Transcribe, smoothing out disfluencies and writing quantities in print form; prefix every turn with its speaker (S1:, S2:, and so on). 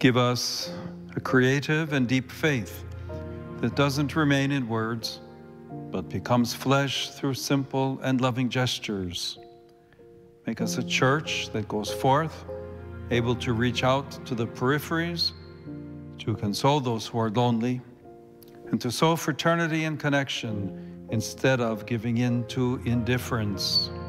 S1: Give us a creative and deep faith that doesn't remain in words, but becomes flesh through simple and loving gestures. Make us a church that goes forth, able to reach out to the peripheries, to console those who are lonely, and to sow fraternity and connection instead of giving in to indifference.